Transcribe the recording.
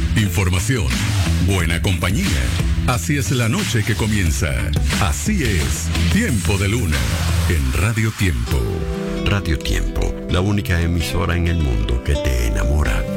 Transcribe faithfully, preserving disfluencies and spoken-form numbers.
información, buena compañía. Así es la noche que comienza. Así es Tiempo de Luna en Radio Tiempo. Radio Tiempo, la única emisora en el mundo que te enamora